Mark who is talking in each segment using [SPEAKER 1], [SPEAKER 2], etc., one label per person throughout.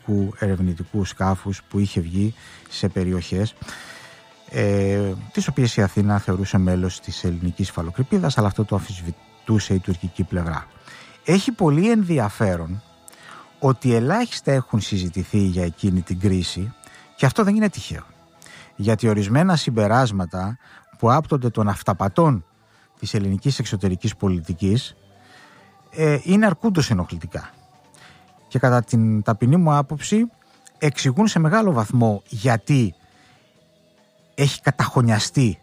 [SPEAKER 1] αμερικανικού ερευνητικού σκάφους που είχε βγει σε περιοχές τις οποίες η Αθήνα θεωρούσε μέλος της ελληνικής υφαλοκρηπίδας, αλλά αυτό το αμφισβητούσε η τουρκική πλευρά. Έχει πολύ ενδιαφέρον ότι ελάχιστα έχουν συζητηθεί για εκείνη την κρίση, και αυτό δεν είναι τυχαίο, γιατί ορισμένα συμπεράσματα που άπτονται των αυταπατών της ελληνικής εξωτερικής πολιτικής είναι αρκούντως ενοχλητικά και κατά την ταπεινή μου άποψη εξηγούν σε μεγάλο βαθμό γιατί έχει καταχωνιαστεί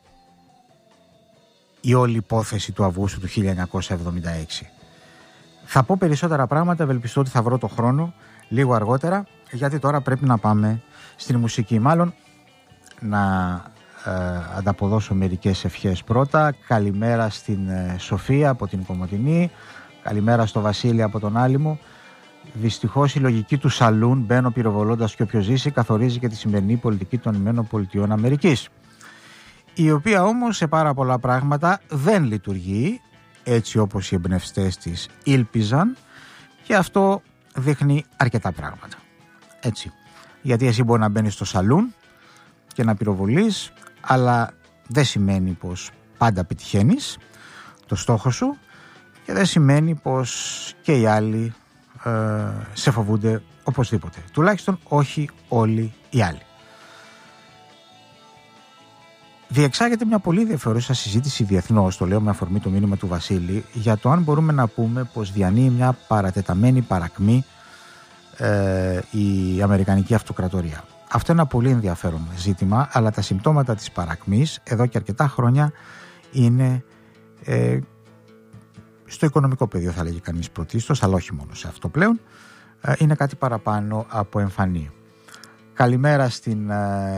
[SPEAKER 1] η όλη υπόθεση του Αυγούστου του 1976. Θα πω περισσότερα πράγματα, ευελπιστώ ότι θα βρω το χρόνο λίγο αργότερα, γιατί τώρα πρέπει να πάμε στην μουσική. Μάλλον να ανταποδώσω μερικές ευχές πρώτα. Καλημέρα στην Σοφία από την Κομοτηνή, καλημέρα στο Βασίλη από τον Άλυμο. Δυστυχώς η λογική του σαλούν, μπαίνω πυροβολώντας και όποιος ζήσει, καθορίζει και τη σημερινή πολιτική των ΗΠΑ, η οποία όμως σε πάρα πολλά πράγματα δεν λειτουργεί έτσι όπως οι εμπνευστές της ήλπιζαν, και αυτό δείχνει αρκετά πράγματα. Έτσι, γιατί εσύ μπορεί να μπαίνεις στο σαλούν και να πυροβολείς, αλλά δεν σημαίνει πως πάντα πετυχαίνεις το στόχο σου και δεν σημαίνει πως και οι άλλοι σε φοβούνται οπωσδήποτε. Τουλάχιστον όχι όλοι οι άλλοι. Διεξάγεται μια πολύ ενδιαφέρουσα συζήτηση διεθνώς, το λέω με αφορμή το μήνυμα του Βασίλη, για το αν μπορούμε να πούμε πως διανύει μια παρατεταμένη παρακμή η Αμερικανική Αυτοκρατορία. Αυτό είναι ένα πολύ ενδιαφέρον ζήτημα, αλλά τα συμπτώματα της παρακμής εδώ και αρκετά χρόνια είναι στο οικονομικό πεδίο, θα λέγει κανείς πρωτίστως, αλλά όχι μόνο σε αυτό πλέον, είναι κάτι παραπάνω από εμφανή. Καλημέρα στην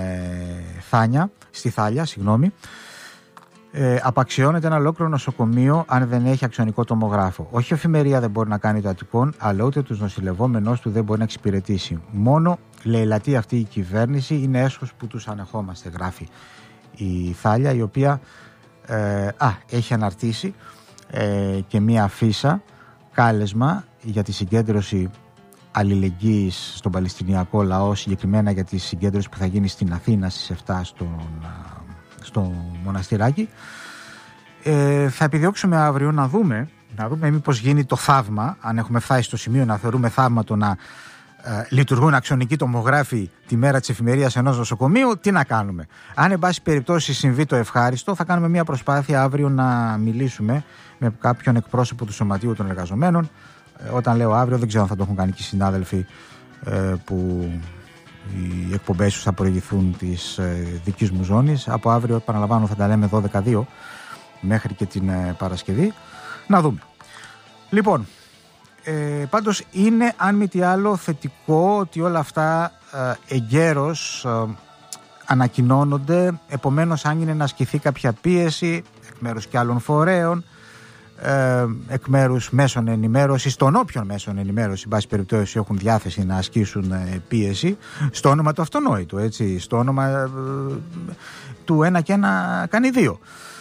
[SPEAKER 1] Θάλια, απαξιώνεται ένα ολόκληρο νοσοκομείο αν δεν έχει αξιονικό τομογράφο. Όχι η εφημερία δεν μπορεί να κάνει το Αττικών, αλλά ούτε τους νοσηλευόμενους του δεν μπορεί να εξυπηρετήσει. Μόνο λαιλατεί αυτή η κυβέρνηση, είναι έσχος που τους ανεχόμαστε, γράφει η Θάλια, η οποία έχει αναρτήσει και μία αφίσα κάλεσμα για τη συγκέντρωση αλληλεγγύης στον Παλαιστινιακό λαό, συγκεκριμένα για τη συγκέντρωση που θα γίνει στην Αθήνα στις 7 στο Μοναστηράκι. Θα επιδιώξουμε αύριο να δούμε μήπως γίνει το θαύμα, αν έχουμε φτάσει στο σημείο να θεωρούμε θαύμα το να λειτουργούν αξιονικοί τομογράφοι τη μέρα της εφημερίας ενός νοσοκομείου. Τι να κάνουμε? Αν εν πάση περιπτώσει συμβεί το ευχάριστο, θα κάνουμε μια προσπάθεια αύριο να μιλήσουμε με κάποιον εκπρόσωπο του Σωματείου των Εργαζομένων. Όταν λέω αύριο, δεν ξέρω αν θα το έχουν κάνει και οι συνάδελφοι που οι εκπομπές τους θα προηγηθούν της δικής μου ζώνης. Από αύριο, επαναλαμβάνω, θα τα λέμε 12-2 μέχρι και την Παρασκευή. Να δούμε. Λοιπόν, πάντως είναι, αν μη τι άλλο, θετικό ότι όλα αυτά εγκαίρως ανακοινώνονται. Επομένως, αν είναι να ασκηθεί κάποια πίεση εκ μέρους και άλλων φορέων, εκ μέρους μέσων ενημέρωσης, των όποιων μέσων ενημέρωσης, εν πάση περιπτώσει, έχουν διάθεση να ασκήσουν πίεση στο όνομα του αυτονόητου, έτσι, στο όνομα του ένα και ένα κάνει δύο,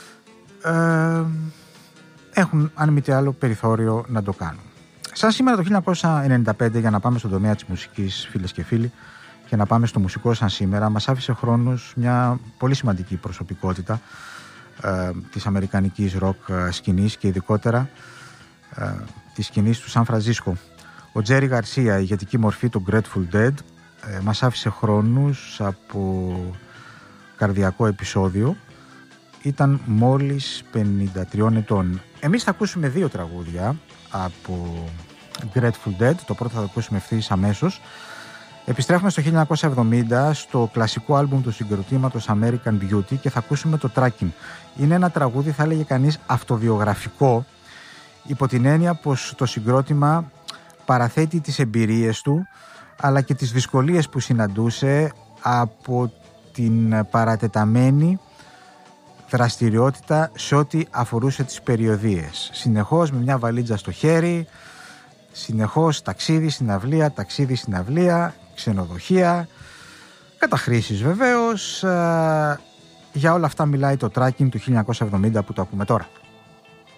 [SPEAKER 1] έχουν, αν μη τι άλλο, περιθώριο να το κάνουν. Σαν σήμερα το 1995, για να πάμε στον τομέα της μουσικής, φίλες και φίλοι, και να πάμε στο μουσικό σαν σήμερα, μας άφησε χρόνος μια πολύ σημαντική προσωπικότητα της αμερικανικής ροκ σκηνής και ειδικότερα της σκηνής του Σαν Φρανσίσκο. Ο Τζέρι Γκαρσία, η ηγετική μορφή του Grateful Dead, μας άφησε χρόνους από καρδιακό επεισόδιο. Ήταν μόλις 53 ετών. Εμείς θα ακούσουμε δύο τραγούδια από Grateful Dead. Το πρώτο θα το ακούσουμε ευθύς αμέσως. Επιστρέφουμε στο 1970 στο κλασικό άλμπουμ του συγκροτήματος American Beauty και θα ακούσουμε το Tracking. Είναι ένα τραγούδι, θα έλεγε κανείς, αυτοβιογραφικό, υπό την έννοια πως το συγκρότημα παραθέτει τις εμπειρίες του αλλά και τις δυσκολίες που συναντούσε από την παρατεταμένη δραστηριότητα σε ό,τι αφορούσε τις περιοδίες. Συνεχώς με μια βαλίτσα στο χέρι, συνεχώς ταξίδι στην αυλία, ξενοδοχεία, καταχρήσεις βεβαίως. Για όλα αυτά μιλάει το Tracking του 1970 που το ακούμε τώρα.